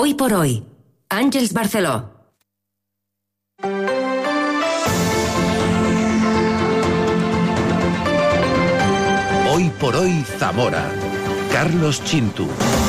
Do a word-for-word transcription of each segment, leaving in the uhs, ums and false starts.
Hoy por hoy, Àngels Barceló. Hoy por hoy, Zamora. Carlos Chintu.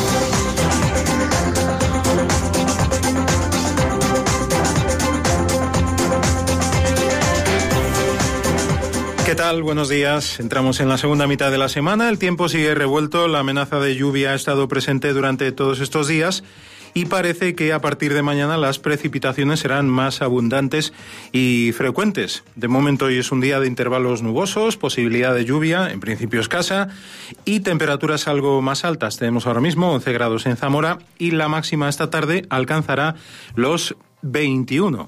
¿Qué tal? Buenos días. Entramos en la segunda mitad de la semana. El tiempo sigue revuelto. La amenaza de lluvia ha estado presente durante todos estos días y parece que a partir de mañana las precipitaciones serán más abundantes y frecuentes. De momento hoy es un día de intervalos nubosos, posibilidad de lluvia, en principio escasa, y temperaturas algo más altas. Tenemos ahora mismo once grados en Zamora y la máxima esta tarde alcanzará los veintiuno.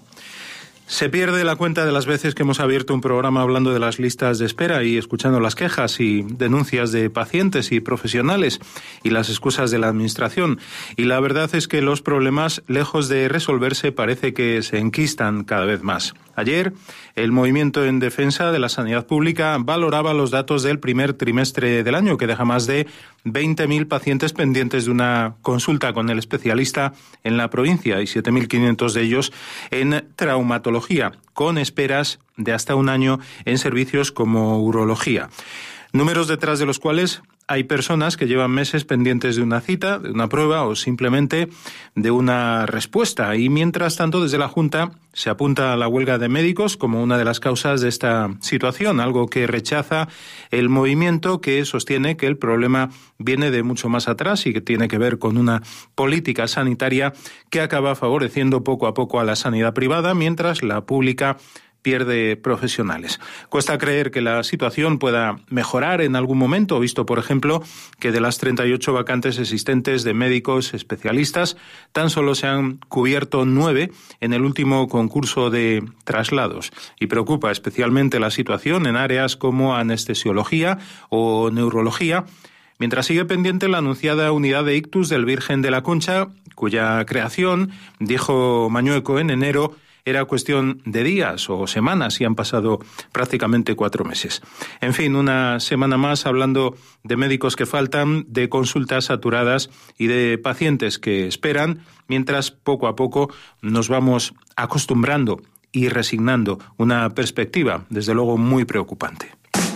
Se pierde la cuenta de las veces que hemos abierto un programa hablando de las listas de espera y escuchando las quejas y denuncias de pacientes y profesionales y las excusas de la administración. Y la verdad es que los problemas, lejos de resolverse, parece que se enquistan cada vez más. Ayer, el Movimiento en Defensa de la Sanidad Pública valoraba los datos del primer trimestre del año, que deja más de veinte mil pacientes pendientes de una consulta con el especialista en la provincia y siete mil quinientos de ellos en traumatología, con esperas de hasta un año en servicios como urología. Números detrás de los cuales hay personas que llevan meses pendientes de una cita, de una prueba o simplemente de una respuesta. Y mientras tanto, desde la Junta se apunta a la huelga de médicos como una de las causas de esta situación, algo que rechaza el movimiento, que sostiene que el problema viene de mucho más atrás y que tiene que ver con una política sanitaria que acaba favoreciendo poco a poco a la sanidad privada, mientras la pública pierde profesionales. Cuesta creer que la situación pueda mejorar en algún momento, visto, por ejemplo, que de las treinta y ocho vacantes existentes de médicos especialistas, tan solo se han cubierto nueve en el último concurso de traslados. Y preocupa especialmente la situación en áreas como anestesiología o neurología, mientras sigue pendiente la anunciada unidad de ictus del Virgen de la Concha, cuya creación, dijo Mañueco en enero, era cuestión de días o semanas y han pasado prácticamente cuatro meses. En fin, una semana más hablando de médicos que faltan, de consultas saturadas y de pacientes que esperan, mientras poco a poco nos vamos acostumbrando y resignando. Una perspectiva, desde luego, muy preocupante.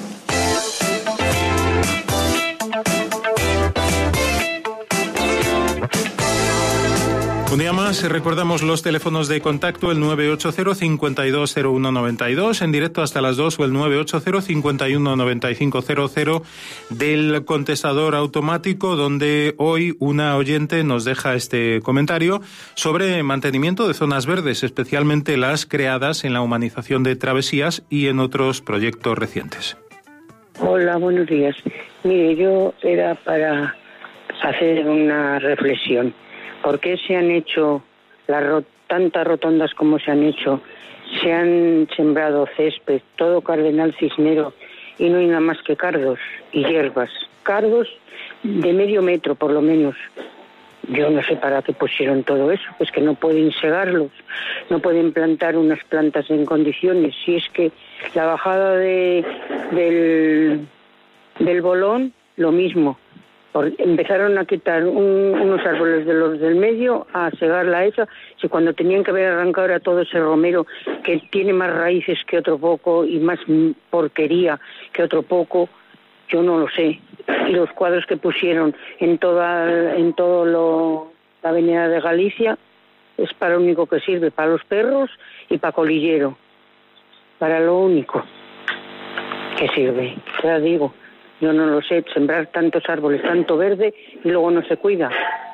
Un día más, recordamos los teléfonos de contacto, el nueve ocho cero, cinco dos cero uno nueve dos, en directo hasta las dos, o el nueve ocho cero, cinco uno nueve cinco cero cero del contestador automático, donde hoy una oyente nos deja este comentario sobre mantenimiento de zonas verdes, especialmente las creadas en la humanización de travesías y en otros proyectos recientes. Hola, buenos días. Mire, yo era para hacer una reflexión. ¿Por qué se han hecho las ro- tantas rotondas como se han hecho? Se han sembrado césped, todo cardenal cisnero, y no hay nada más que cardos y hierbas. Cardos de medio metro, por lo menos. Yo no sé para qué pusieron todo eso, pues que no pueden segarlos, no pueden plantar unas plantas en condiciones. Si es que la bajada de, del, del Bolón, lo mismo. Por, empezaron a quitar un, unos árboles de los del medio, a segarla esa, si cuando tenían que haber arrancado era todo ese romero que tiene más raíces que otro poco y más porquería que otro poco, yo no lo sé. Y los cuadros que pusieron en toda en todo lo la avenida de Galicia es para lo único que sirve, para los perros y para colillero, para lo único que sirve, ya digo. Yo no lo sé, sembrar tantos árboles, tanto verde, y luego no se cuida.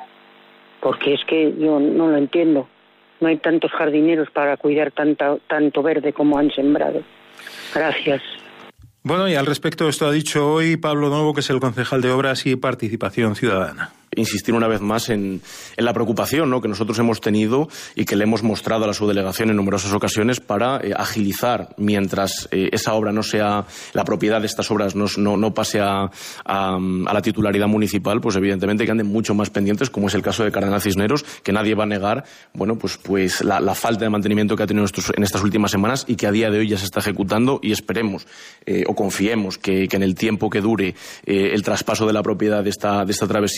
Porque es que yo no lo entiendo. No hay tantos jardineros para cuidar tanta, tanto verde como han sembrado. Gracias. Bueno, y al respecto esto ha dicho hoy Pablo Novo, que es el concejal de Obras y Participación Ciudadana. Insistir una vez más en, en la preocupación, ¿no?, que nosotros hemos tenido y que le hemos mostrado a la subdelegación en numerosas ocasiones para eh, agilizar, mientras eh, esa obra no sea, la propiedad de estas obras no, no, no pase a, a, a la titularidad municipal, pues evidentemente que anden mucho más pendientes, como es el caso de Cardenal Cisneros, que nadie va a negar, bueno, pues, pues la, la falta de mantenimiento que ha tenido estos, en estas últimas semanas y que a día de hoy ya se está ejecutando, y esperemos eh, o confiemos que, que en el tiempo que dure eh, el traspaso de la propiedad de esta, de esta travesía a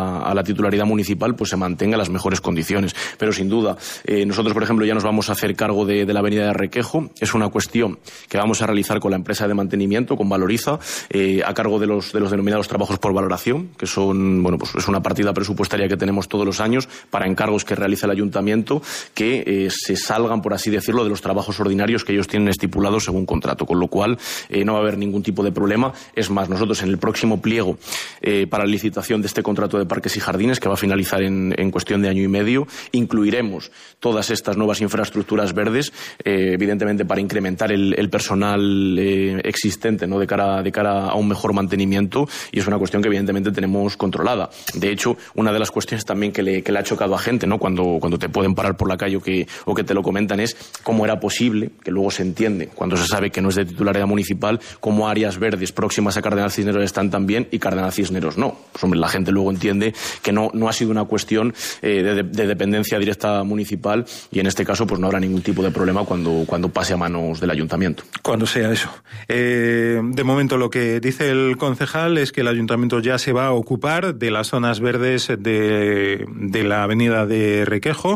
la, a la titularidad municipal, pues se mantenga en las mejores condiciones. Pero sin duda, eh, nosotros, por ejemplo, ya nos vamos a hacer cargo de, de la avenida de Requejo. Es una cuestión que vamos a realizar con la empresa de mantenimiento, con Valoriza, eh, a cargo de los, de los denominados trabajos por valoración, que son, bueno, pues es una partida presupuestaria que tenemos todos los años para encargos que realiza el ayuntamiento, que eh, se salgan, por así decirlo, de los trabajos ordinarios que ellos tienen estipulados según contrato, con lo cual eh, no va a haber ningún tipo de problema. Es más, nosotros en el próximo pliego eh, para la licitación de este contrato de parques y jardines, que va a finalizar en, en cuestión de año y medio, incluiremos todas estas nuevas infraestructuras verdes, eh, evidentemente para incrementar el, el personal eh, existente, ¿no?, de cara, de cara a un mejor mantenimiento, y es una cuestión que evidentemente tenemos controlada. De hecho, una de las cuestiones también que le, que le ha chocado a gente, ¿no?, cuando, cuando te pueden parar por la calle o que, o que te lo comentan, es cómo era posible, que luego se entiende, cuando se sabe que no es de titularidad municipal, cómo áreas verdes próximas a Cardenal Cisneros están también y Cardenal Cisneros no. Pues hombre, la gente luego entiende que no, no ha sido una cuestión eh, de, de dependencia directa municipal, y en este caso pues no habrá ningún tipo de problema cuando, cuando pase a manos del ayuntamiento. Cuando sea eso. Eh, de momento lo que dice el concejal es que el ayuntamiento ya se va a ocupar de las zonas verdes de, de la avenida de Requejo.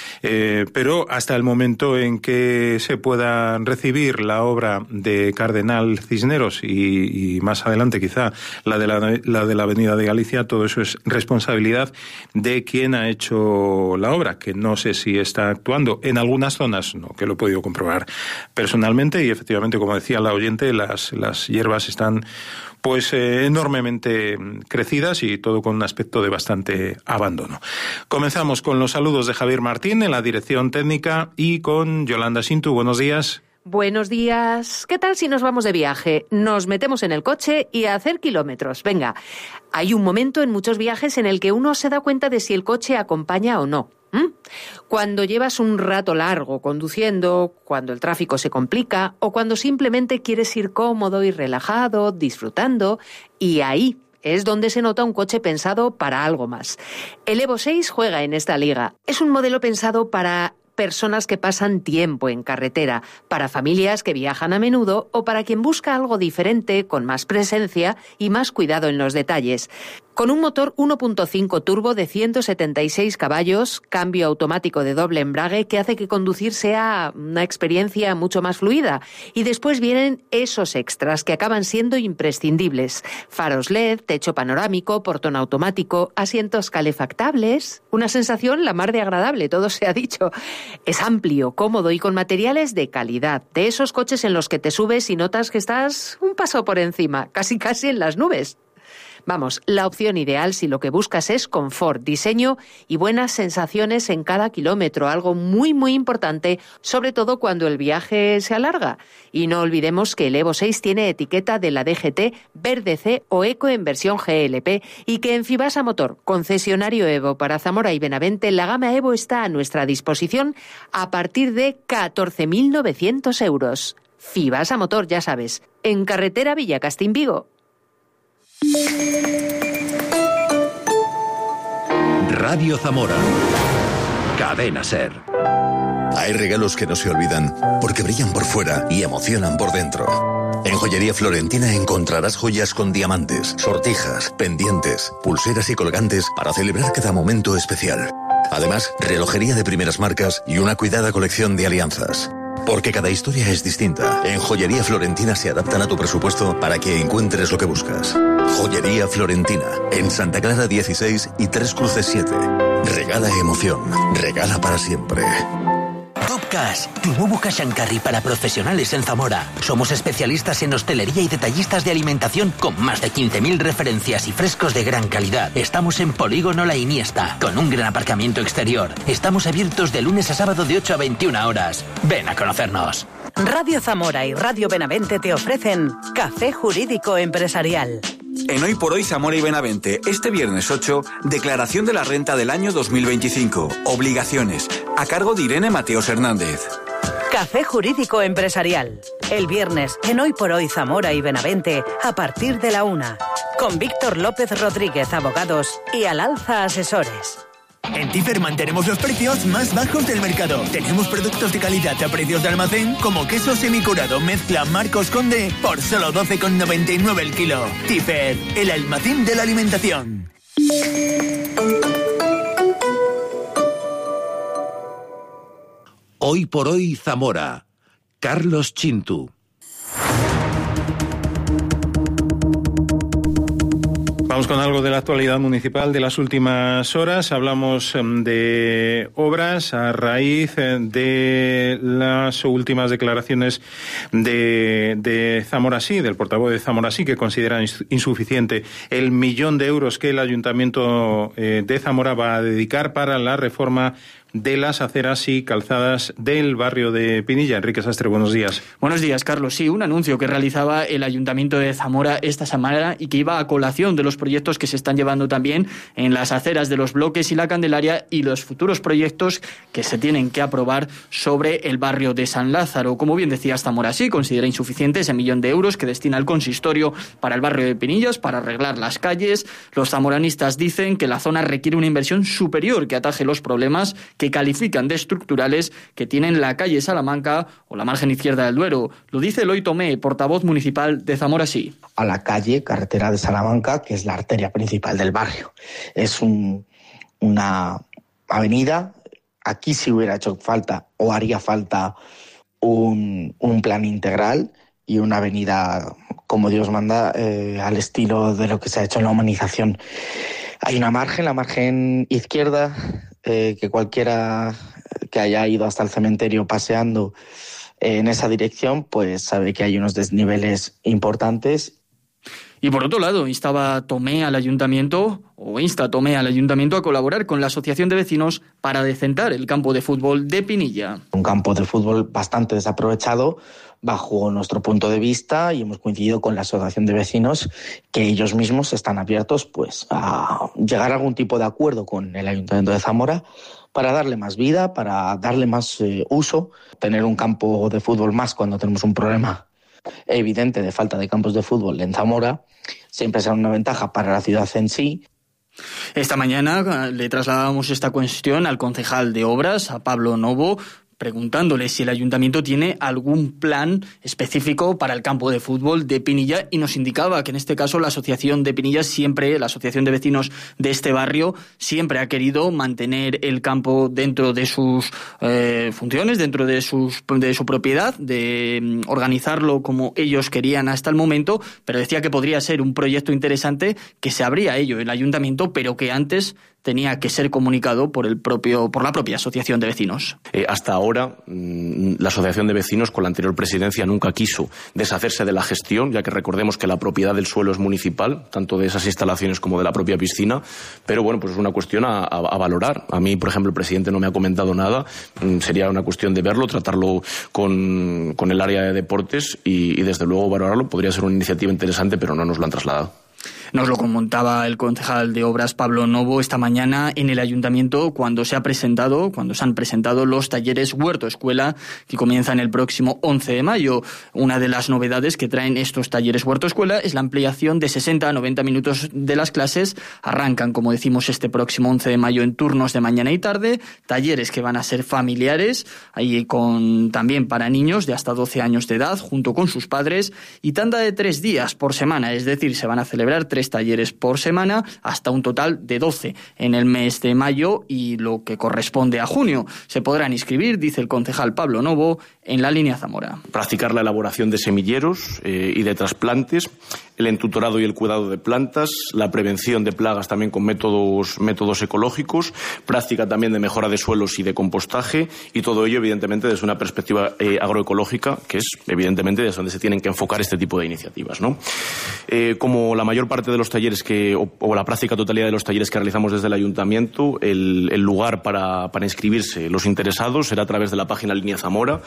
Eh, pero hasta el momento en que se pueda recibir la obra de Cardenal Cisneros y, y más adelante quizá la de la, la de la Avenida de Galicia, todo eso es responsabilidad de quien ha hecho la obra, que no sé si está actuando en algunas zonas, no, que lo he podido comprobar personalmente, y efectivamente, como decía la oyente, las, las hierbas están pues eh, enormemente crecidas y todo con un aspecto de bastante abandono. Comenzamos con los saludos de Javier Martín en la dirección técnica y con Yolanda Sintu. Buenos días. Buenos días. ¿Qué tal si nos vamos de viaje? Nos metemos en el coche y a hacer kilómetros. Venga, hay un momento en muchos viajes en el que uno se da cuenta de si el coche acompaña o no. ¿Mm? Cuando llevas un rato largo conduciendo, cuando el tráfico se complica o cuando simplemente quieres ir cómodo y relajado, disfrutando, y ahí es donde se nota un coche pensado para algo más. El Evo seis juega en esta liga. Es un modelo pensado para personas que pasan tiempo en carretera, para familias que viajan a menudo o para quien busca algo diferente, con más presencia y más cuidado en los detalles. Con un motor uno punto cinco turbo de ciento setenta y seis caballos, cambio automático de doble embrague que hace que conducir sea una experiencia mucho más fluida. Y después vienen esos extras que acaban siendo imprescindibles. Faros L E D, techo panorámico, portón automático, asientos calefactables. Una sensación la mar de agradable, todo se ha dicho. Es amplio, cómodo y con materiales de calidad. De esos coches en los que te subes y notas que estás un paso por encima, casi casi en las nubes. Vamos, la opción ideal si lo que buscas es confort, diseño y buenas sensaciones en cada kilómetro, algo muy muy importante, sobre todo cuando el viaje se alarga. Y no olvidemos que el Evo seis tiene etiqueta de la D G T, Verde C o Eco en versión G L P, y que en Fibasa Motor, concesionario Evo para Zamora y Benavente, la gama Evo está a nuestra disposición a partir de catorce mil novecientos euros. Fibasa Motor, ya sabes, en carretera Villacastín-Vigo. Radio Zamora. Cadena Ser. Hay regalos que no se olvidan porque brillan por fuera y emocionan por dentro. En Joyería Florentina encontrarás joyas con diamantes, sortijas, pendientes, pulseras y colgantes para celebrar cada momento especial. Además, relojería de primeras marcas y una cuidada colección de alianzas. Porque cada historia es distinta. En Joyería Florentina se adaptan a tu presupuesto para que encuentres lo que buscas. Joyería Florentina, en Santa Clara dieciséis y Tres Cruces siete. Regala emoción, regala para siempre. Top Cash, tu nuevo cash and carry para profesionales en Zamora. Somos especialistas en hostelería y detallistas de alimentación con más de quince mil referencias y frescos de gran calidad. Estamos en Polígono La Iniesta, con un gran aparcamiento exterior. Estamos abiertos de lunes a sábado de ocho a veintiuna horas. Ven a conocernos. Radio Zamora y Radio Benavente te ofrecen Café Jurídico Empresarial. En Hoy por Hoy Zamora y Benavente, este viernes ocho, declaración de la renta del año dos mil veinticinco. Obligaciones, a cargo de Irene Mateos Hernández. Café Jurídico Empresarial. El viernes en Hoy por Hoy Zamora y Benavente, a partir de la una. Con Víctor López Rodríguez, abogados, y Al Alza Asesores. En Tifer mantenemos los precios más bajos del mercado. Tenemos productos de calidad a precios de almacén, como queso semicurado mezcla Marcos Conde por solo doce con noventa y nueve el kilo. Tifer, el almacén de la alimentación. Hoy por hoy Zamora. Carlos Chintu. Vamos con algo de la actualidad municipal de las últimas horas. Hablamos de obras a raíz de las últimas declaraciones de, de Zamora Sí, del portavoz de Zamora Sí, que considera insuficiente el millón de euros que el Ayuntamiento de Zamora va a dedicar para la reforma de las aceras y calzadas del barrio de Pinilla. Enrique Sastre, buenos días. Buenos días, Carlos. Sí, un anuncio que realizaba el Ayuntamiento de Zamora esta semana y que iba a colación de los proyectos que se están llevando también en las aceras de los Bloques y la Candelaria y los futuros proyectos que se tienen que aprobar sobre el barrio de San Lázaro. Como bien decías, Zamora Sí considera insuficiente ese millón de euros que destina el consistorio para el barrio de Pinillas, para arreglar las calles. Los zamoranistas dicen que la zona requiere una inversión superior que ataje los problemas que califican de estructurales que tienen la calle Salamanca o la margen izquierda del Duero. Lo dice Eloy Tomé, portavoz municipal de Zamora Sí. A la calle, carretera de Salamanca, que es la arteria principal del barrio. Es un, una avenida, aquí sí hubiera hecho falta o haría falta un, un plan integral y una avenida, como Dios manda, eh, al estilo de lo que se ha hecho en la humanización. Hay una margen, la margen izquierda, Eh, que cualquiera que haya ido hasta el cementerio paseando eh, en esa dirección, pues sabe que hay unos desniveles importantes. Y por otro lado, instaba Tomé al ayuntamiento, o insta Tomé al ayuntamiento a colaborar con la asociación de vecinos para decentar el campo de fútbol de Pinilla. Un campo de fútbol bastante desaprovechado bajo nuestro punto de vista, y hemos coincidido con la asociación de vecinos que ellos mismos están abiertos pues a llegar a algún tipo de acuerdo con el Ayuntamiento de Zamora para darle más vida, para darle más eh, uso, tener un campo de fútbol más cuando tenemos un problema evidente de falta de campos de fútbol en Zamora, siempre será una ventaja para la ciudad en sí. Esta mañana le trasladábamos esta cuestión al concejal de Obras, a Pablo Novo, preguntándole si el ayuntamiento tiene algún plan específico para el campo de fútbol de Pinilla, y nos indicaba que en este caso la asociación de Pinilla siempre, la asociación de vecinos de este barrio, siempre ha querido mantener el campo dentro de sus eh, funciones, dentro de, sus, de su propiedad, de organizarlo como ellos querían hasta el momento, pero decía que podría ser un proyecto interesante que se abría a ello el ayuntamiento, pero que antes tenía que ser comunicado por el propio por la propia asociación de vecinos. Eh, hasta ahora, mmm, la asociación de vecinos con la anterior presidencia nunca quiso deshacerse de la gestión, ya que recordemos que la propiedad del suelo es municipal, tanto de esas instalaciones como de la propia piscina, pero bueno, pues es una cuestión a, a, a valorar. A mí, por ejemplo, el presidente no me ha comentado nada, mmm, sería una cuestión de verlo, tratarlo con, con el área de deportes y, y desde luego valorarlo. Podría ser una iniciativa interesante, pero no nos lo han trasladado. Nos lo comentaba el concejal de Obras, Pablo Novo, esta mañana en el ayuntamiento cuando se ha presentado, cuando se han presentado los talleres Huerto Escuela, que comienzan el próximo once de mayo. Una de las novedades que traen estos talleres Huerto Escuela es la ampliación de sesenta a noventa minutos de las clases. Arrancan, como decimos, este próximo once de mayo en turnos de mañana y tarde, talleres que van a ser familiares, ahí con también para niños de hasta doce años de edad, junto con sus padres, y tanda de tres días por semana, es decir, se van a celebrar tres talleres por semana, hasta un total de doce en el mes de mayo y lo que corresponde a junio. Se podrán inscribir, dice el concejal Pablo Novo, en la línea Zamora. Practicar la elaboración de semilleros eh, y de trasplantes, el entutorado y el cuidado de plantas, la prevención de plagas también con métodos, métodos ecológicos, práctica también de mejora de suelos y de compostaje, y todo ello evidentemente desde una perspectiva eh, agroecológica, que es evidentemente desde donde se tienen que enfocar este tipo de iniciativas, ¿no? Eh, como la mayor parte de los talleres que, o, o la práctica totalidad de los talleres que realizamos desde el ayuntamiento, el, el lugar para, para inscribirse los interesados será a través de la página Línea Zamora.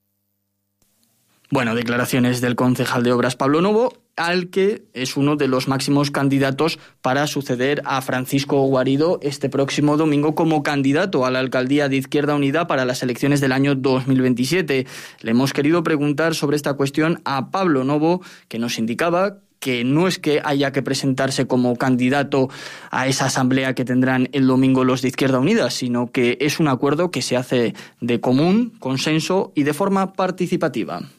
Bueno, declaraciones del concejal de Obras Pablo Novo, al que es uno de los máximos candidatos para suceder a Francisco Guarido este próximo domingo como candidato a la alcaldía de Izquierda Unida para las elecciones del año dos mil veintisiete. Le hemos querido preguntar sobre esta cuestión a Pablo Novo, que nos indicaba que no es que haya que presentarse como candidato a esa asamblea que tendrán el domingo los de Izquierda Unida, sino que es un acuerdo que se hace de común consenso y de forma participativa.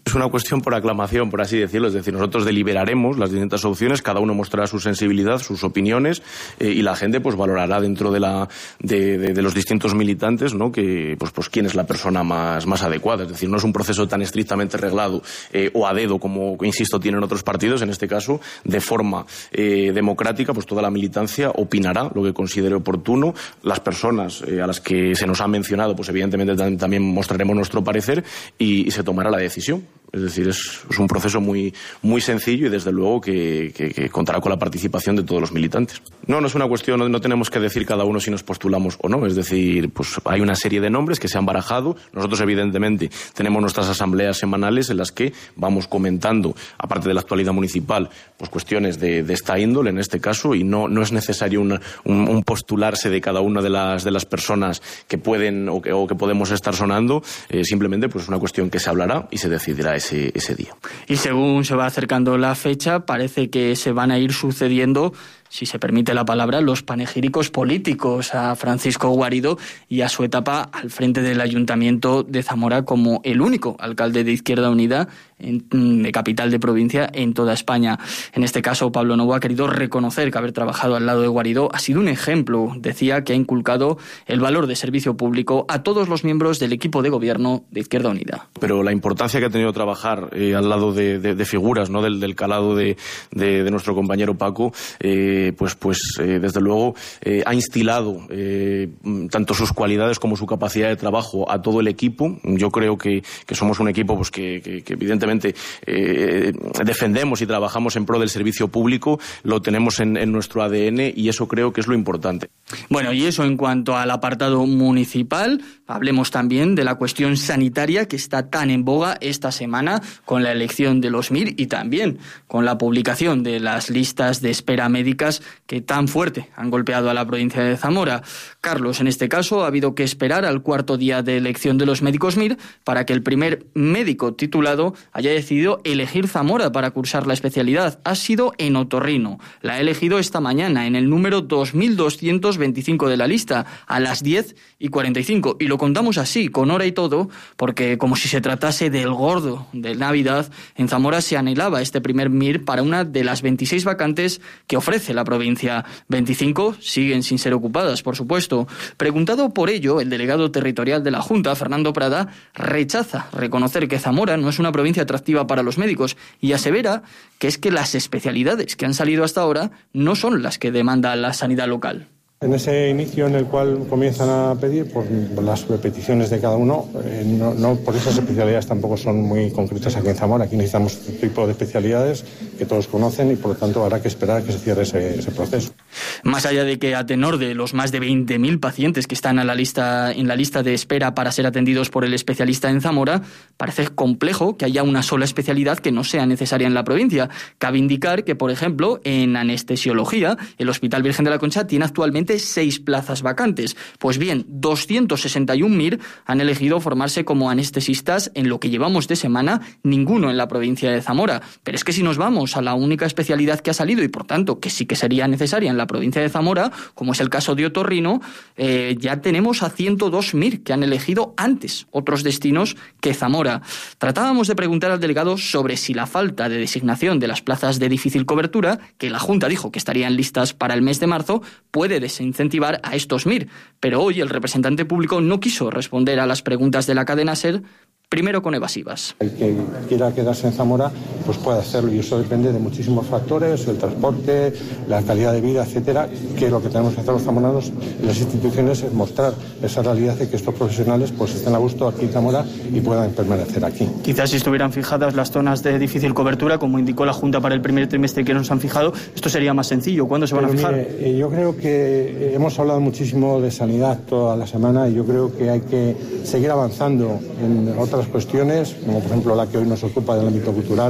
Es una cuestión por aclamación, por así decirlo, es decir, nosotros deliberaremos las distintas opciones, cada uno mostrará su sensibilidad, sus opiniones, eh, y la gente pues valorará dentro de la de, de, de los distintos militantes, ¿no?, que pues pues quién es la persona más más adecuada. Es decir, no es un proceso tan estrictamente reglado eh, o a dedo como, insisto, tienen otros partidos. En este caso, de forma eh, democrática, pues toda la militancia opinará lo que considere oportuno. Las personas eh, a las que se nos ha mencionado, pues evidentemente también mostraremos nuestro parecer y, y se tomará la decisión. Es decir, es, es un proceso muy muy sencillo y desde luego que, que, que contará con la participación de todos los militantes. No, no es una cuestión, no, no tenemos que decir cada uno si nos postulamos o no. Es decir, pues hay una serie de nombres que se han barajado. Nosotros, evidentemente, tenemos nuestras asambleas semanales en las que vamos comentando, aparte de la actualidad municipal, pues cuestiones de, de esta índole en este caso, y no, no es necesario una, un, un postularse de cada una de las, de las personas que pueden o que, o que podemos estar sonando. Eh, simplemente pues es una cuestión que se hablará y se decidirá Ese, ese día. Y según se va acercando la fecha, parece que se van a ir sucediendo, si se permite la palabra, los panegíricos políticos a Francisco Guarido y a su etapa al frente del Ayuntamiento de Zamora como el único alcalde de Izquierda Unida en, de capital de provincia en toda España. En este caso, Pablo Novo ha querido reconocer que haber trabajado al lado de Guarido ha sido un ejemplo. Decía que ha inculcado el valor de servicio público a todos los miembros del equipo de gobierno de Izquierda Unida. Pero la importancia que ha tenido trabajar eh, al lado de, de, de figuras, ¿no?, del, del calado de, de, de nuestro compañero Paco, eh, pues pues eh, desde luego eh, ha instilado eh, tanto sus cualidades como su capacidad de trabajo a todo el equipo. Yo creo que, que somos un equipo pues que, que, que evidentemente eh, defendemos y trabajamos en pro del servicio público, lo tenemos en, en nuestro A D N y eso creo que es lo importante. Bueno, y eso en cuanto al apartado municipal. Hablemos también de la cuestión sanitaria que está tan en boga esta semana con la elección de los M I R y también con la publicación de las listas de espera médicas que tan fuerte han golpeado a la provincia de Zamora. Carlos, en este caso ha habido que esperar al cuarto día de elección de los médicos M I R para que el primer médico titulado haya decidido elegir Zamora para cursar la especialidad. Ha sido en otorrino. La ha elegido esta mañana en el número dos mil doscientos veinticinco de la lista a las diez y cuarenta y cinco. Y lo contamos así, con hora y todo, porque como si se tratase del gordo de Navidad, en Zamora se anhelaba este primer M I R para una de las veintiséis vacantes que ofrece la provincia. veinticinco siguen sin ser ocupadas, por supuesto. Preguntado por ello, el delegado territorial de la Junta, Fernando Prada, rechaza reconocer que Zamora no es una provincia atractiva para los médicos y asevera que es que las especialidades que han salido hasta ahora no son las que demanda la sanidad local. En ese inicio en el cual comienzan a pedir, por las peticiones de cada uno, eh, no, no por esas especialidades tampoco son muy concretas aquí en Zamora. Aquí necesitamos un tipo de especialidades que todos conocen y por lo tanto habrá que esperar a que se cierre ese, ese proceso. Más allá de que a tenor de los más de veinte mil pacientes que están a la lista, en la lista de espera para ser atendidos por el especialista en Zamora, parece complejo que haya una sola especialidad que no sea necesaria en la provincia. Cabe indicar que, por ejemplo, en anestesiología, el Hospital Virgen de la Concha tiene actualmente seis plazas vacantes. Pues bien, doscientos sesenta y uno M I R han elegido formarse como anestesistas en lo que llevamos de semana, ninguno en la provincia de Zamora. Pero es que si nos vamos a la única especialidad que ha salido y por tanto que sí que sería necesaria en la provincia de Zamora, como es el caso de otorrino, eh, ya tenemos a ciento dos M I R que han elegido antes otros destinos que Zamora. Tratábamos de preguntar al delegado sobre si la falta de designación de las plazas de difícil cobertura, que la Junta dijo que estarían listas para el mes de marzo, puede desencadenar incentivar a estos M I R, pero hoy el representante público no quiso responder a las preguntas de la cadena SER, primero con evasivas. El que quiera quedarse en Zamora pues puede hacerlo y eso depende de muchísimos factores, el transporte, la calidad de vida, etcétera, que lo que tenemos que hacer los zamoranos en las instituciones es mostrar esa realidad de que estos profesionales pues estén a gusto aquí en Zamora y puedan permanecer aquí. Quizás si estuvieran fijadas las zonas de difícil cobertura, como indicó la Junta para el primer trimestre que nos han fijado, esto sería más sencillo. ¿Cuándo se van Pero a fijar? Mire, yo creo que hemos hablado muchísimo de sanidad toda la semana y yo creo que hay que seguir avanzando en otras cuestiones, como por ejemplo la que hoy nos ocupa del ámbito cultural.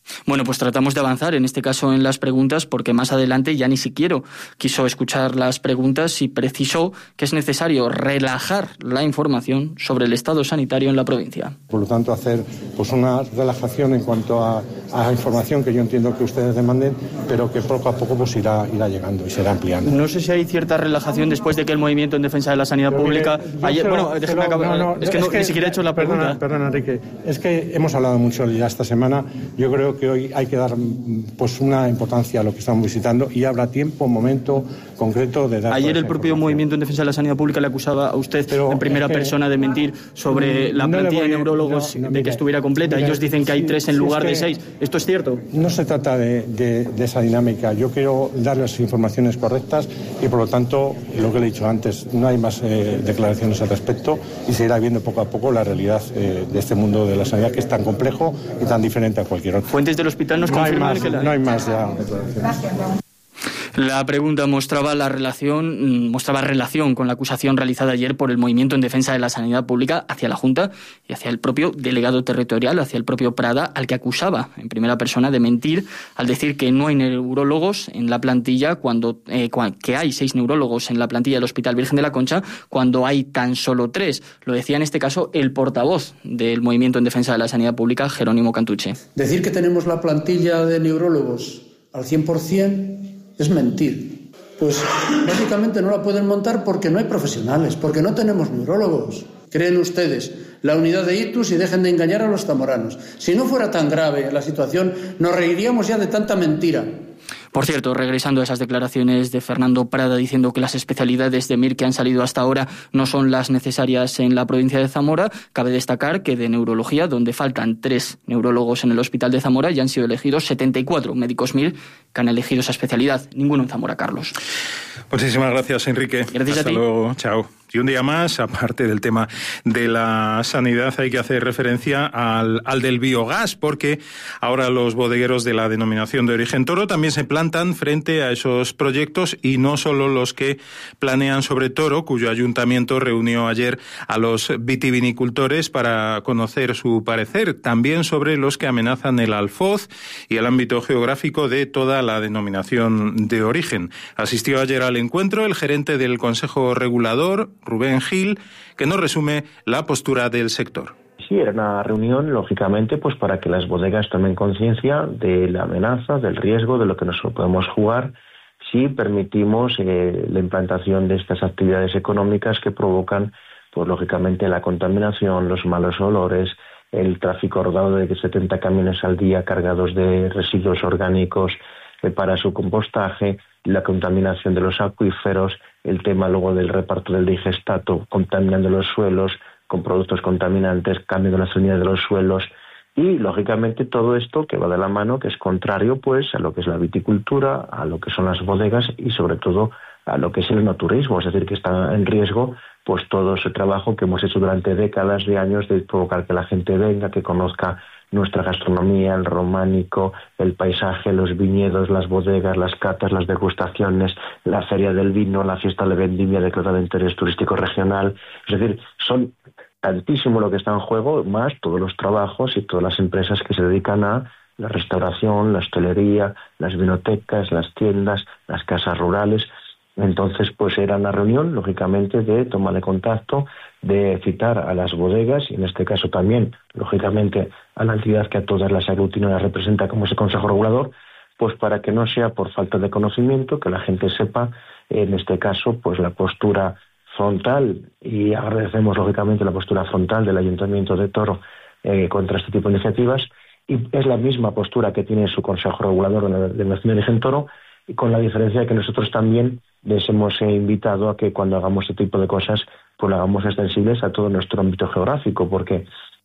Bueno, pues tratamos de avanzar, en este caso en las preguntas, porque más adelante ya ni siquiera quiso escuchar las preguntas y precisó que es necesario relajar la información sobre el estado sanitario en la provincia. Por lo tanto, hacer pues una relajación en cuanto a, a información que yo entiendo que ustedes demanden, pero que poco a poco pues irá, irá llegando y será ampliando. No sé si hay cierta relajación después de que el Movimiento en Defensa de la Sanidad Pero Pública... Mire, ayer, lo, bueno, déjeme acabar, no, no, es que, no, es que ni siquiera he hecho la pregunta. Perdona, perdona, Enrique, es que hemos hablado mucho ya esta semana. Yo creo que hoy hay que dar pues una importancia a lo que estamos visitando y habrá tiempo, momento concreto de dar. Ayer el propio Movimiento en Defensa de la Sanidad Pública le acusaba a usted Pero en primera es que, persona de mentir sobre la no plantilla de neurólogos, no, no, de mira, que estuviera completa. Mira, Ellos dicen que hay tres en si lugar es de seis. ¿Esto es cierto? No se trata de, de, de esa dinámica. Yo quiero dar las informaciones correctas y, por lo tanto, lo que le he dicho antes, no hay más eh, declaraciones al respecto y se irá viendo poco a poco la realidad eh, de este mundo de la sanidad, que es tan complejo y tan diferente a cualquier otro. Fuentes del hospital nos no confirman hay más, que la... no hay más ya declaraciones. La pregunta mostraba la relación, mostraba relación con la acusación realizada ayer por el Movimiento en Defensa de la Sanidad Pública hacia la Junta y hacia el propio delegado territorial, hacia el propio Prada, al que acusaba en primera persona de mentir al decir que no hay neurólogos en la plantilla, cuando eh, que hay seis neurólogos en la plantilla del Hospital Virgen de la Concha, cuando hay tan solo tres. Lo decía en este caso el portavoz del Movimiento en Defensa de la Sanidad Pública, Jerónimo Cantuche. Decir que tenemos la plantilla de neurólogos al cien por ciento es mentir. Pues básicamente no la pueden montar porque no hay profesionales, porque no tenemos neurólogos. Creen ustedes la unidad de ictus y dejen de engañar a los zamoranos. Si no fuera tan grave la situación, nos reiríamos ya de tanta mentira. Por cierto, regresando a esas declaraciones de Fernando Prada diciendo que las especialidades de M I R que han salido hasta ahora no son las necesarias en la provincia de Zamora, cabe destacar que de neurología, donde faltan tres neurólogos en el Hospital de Zamora, ya han sido elegidos setenta y cuatro médicos M I R que han elegido esa especialidad. Ninguno en Zamora, Carlos. Muchísimas gracias, Enrique. Gracias Hasta a ti. luego. Chao. Y un día más, aparte del tema de la sanidad, hay que hacer referencia al, al del biogás, porque ahora los bodegueros de la denominación de origen Toro también se plantan frente a esos proyectos, y no solo los que planean sobre Toro, cuyo ayuntamiento reunió ayer a los vitivinicultores para conocer su parecer, también sobre los que amenazan el alfoz y el ámbito geográfico de toda la denominación de origen. Asistió ayer al encuentro el gerente del Consejo Regulador, Rubén Gil, que nos resume la postura del sector. Sí, era una reunión, lógicamente, pues para que las bodegas tomen conciencia de la amenaza, del riesgo, de lo que nos podemos jugar si permitimos eh, la implantación de estas actividades económicas que provocan, pues lógicamente, la contaminación, los malos olores, el tráfico rodado de setenta camiones al día cargados de residuos orgánicos eh, para su compostaje, la contaminación de los acuíferos, el tema luego del reparto del digestato, contaminando los suelos con productos contaminantes, cambio de la salinidad de los suelos y, lógicamente, todo esto que va de la mano, que es contrario pues a lo que es la viticultura, a lo que son las bodegas y, sobre todo, a lo que es el enoturismo, es decir, que está en riesgo pues todo ese trabajo que hemos hecho durante décadas de años de provocar que la gente venga, que conozca nuestra gastronomía, el románico, el paisaje, los viñedos, las bodegas, las catas, las degustaciones, la feria del vino, la fiesta de vendimia declarada de interés turístico regional. Es decir, son tantísimo lo que está en juego, más todos los trabajos y todas las empresas que se dedican a la restauración, la hostelería, las vinotecas, las tiendas, las casas rurales. Entonces, pues era una reunión, lógicamente, de toma de contacto, de citar a las bodegas, y en este caso también, lógicamente, a la entidad que a todas las aglutina y las representa como ese Consejo Regulador, pues para que no sea por falta de conocimiento, que la gente sepa, en este caso, pues la postura frontal, y agradecemos, lógicamente, la postura frontal del Ayuntamiento de Toro eh, contra este tipo de iniciativas, y es la misma postura que tiene su Consejo Regulador de la Denominación de Origen Toro, y con la diferencia de que nosotros también les hemos eh, invitado a que cuando hagamos este tipo de cosas, pues lo hagamos extensibles a todo nuestro ámbito geográfico, porque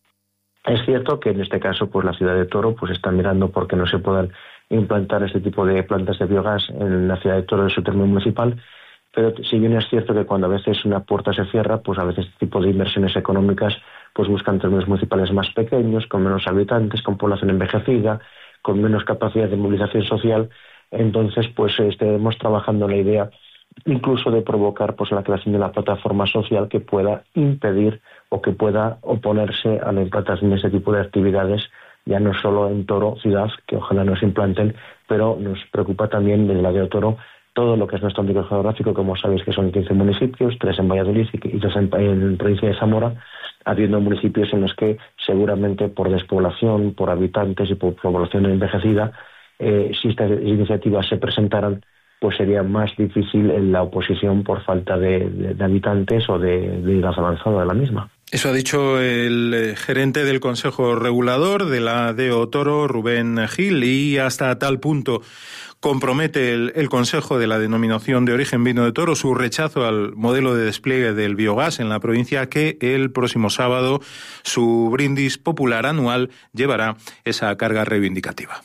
es cierto que en este caso pues la ciudad de Toro pues está mirando porque no se puedan implantar este tipo de plantas de biogás en la ciudad de Toro de su término municipal, pero si bien es cierto que cuando a veces una puerta se cierra, pues a veces este tipo de inversiones económicas pues buscan términos municipales más pequeños, con menos habitantes, con población envejecida, con menos capacidad de movilización social. Entonces, pues estaremos trabajando en la idea incluso de provocar pues la creación de la plataforma social que pueda impedir o que pueda oponerse a la implantación de ese tipo de actividades ya no solo en Toro ciudad, que ojalá nos implanten, pero nos preocupa también desde la de Toro todo lo que es nuestro ámbito geográfico, como sabéis que son quince municipios, tres en Valladolid y tres en, en provincia de Zamora, habiendo municipios en los que seguramente por despoblación, por habitantes y por población envejecida, eh, si estas iniciativas se presentaran, pues sería más difícil la oposición por falta de, de, de habitantes o de, de edad avanzada de la misma. Eso ha dicho el gerente del Consejo Regulador de la D O Toro, Rubén Gil, y hasta tal punto compromete el, el Consejo de la Denominación de Origen Vino de Toro su rechazo al modelo de despliegue del biogás en la provincia que el próximo sábado su brindis popular anual llevará esa carga reivindicativa.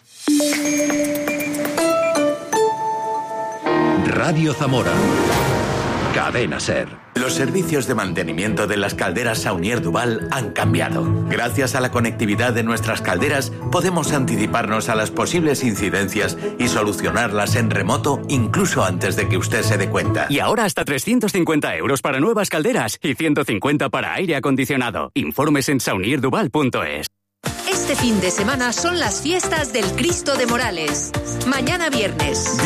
Radio Zamora. Cadena Ser. Los servicios de mantenimiento de las calderas Saunier Duval han cambiado. Gracias a la conectividad de nuestras calderas, podemos anticiparnos a las posibles incidencias y solucionarlas en remoto incluso antes de que usted se dé cuenta. Y ahora hasta trescientos cincuenta euros para nuevas calderas y ciento cincuenta para aire acondicionado. Informes en saunier duval punto es. Este fin de semana son las fiestas del Cristo de Morales. Mañana viernes.